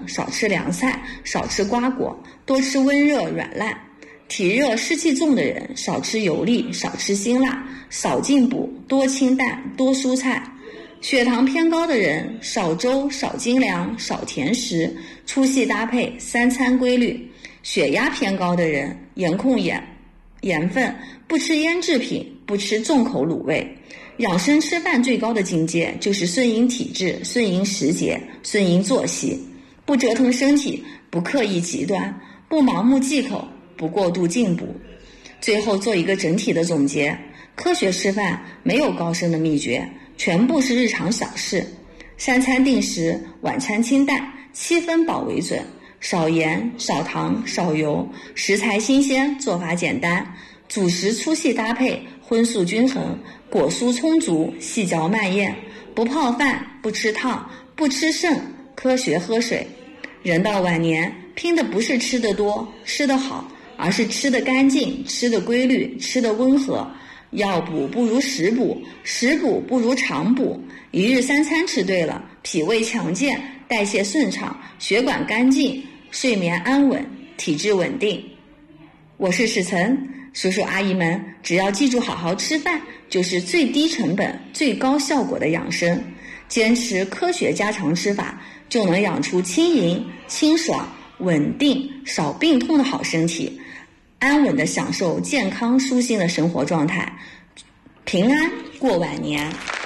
少吃凉菜，少吃瓜果，多吃温热软烂。体热湿气重的人少吃油腻，少吃辛辣，少进补，多清淡，多蔬菜。血糖偏高的人少粥，少精粮，少甜食，粗细搭配，3餐规律。血压偏高的人严控盐分，不吃腌制品，不吃重口卤味。养生吃饭最高的境界就是顺应体质，顺应时节，顺应作息，不折腾身体，不刻意极端，不盲目忌口，不过度进补。最后做一个整体的总结，科学吃饭没有高深的秘诀，全部是日常小事。3餐定时，晚餐清淡，7分饱为准，少盐少糖少油，食材新鲜，做法简单，主食粗细搭配，荤素均衡，果蔬充足，细嚼慢咽，不泡饭，不吃烫，不吃剩，科学喝水。人到晚年，拼的不是吃得多吃得好，而是吃得干净，吃得规律，吃得温和。药补不如食补，食补不如常补。一日3餐吃对了，脾胃强健，代谢顺畅，血管干净，睡眠安稳，体质稳定。我是史晨，叔叔阿姨们，只要记住好好吃饭，就是最低成本、最高效果的养生。坚持科学家常吃法，就能养出轻盈、清爽、稳定、少病痛的好身体，安稳地享受健康舒心的生活状态，平安过晚年。